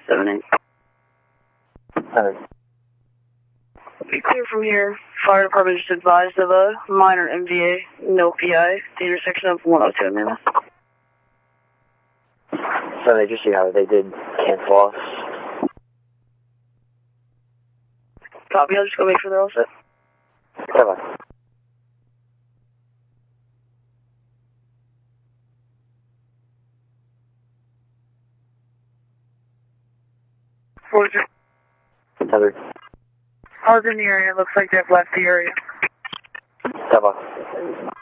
7-8. Be clear from here. Fire department just advised of a minor MVA, no PI, the intersection of 102 and Mammoth. So they just see how they did cancel off. Copy, I'll just go make sure they're all set. Bye-bye. Roger. Tethered. I was in the area. Looks like they've left the area. Bye-bye.